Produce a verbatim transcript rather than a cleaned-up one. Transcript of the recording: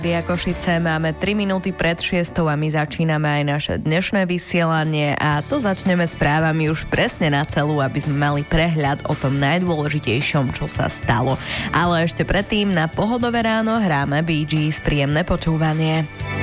Via Košice máme tri minúty pred šiestou a my začíname aj naše dnešné vysielanie a to začneme správami už presne na celú, aby sme mali prehľad o tom najdôležitejšom, čo sa stalo. Ale ešte predtým na Pohodové ráno hráme Bee Gees, príjemné počúvanie.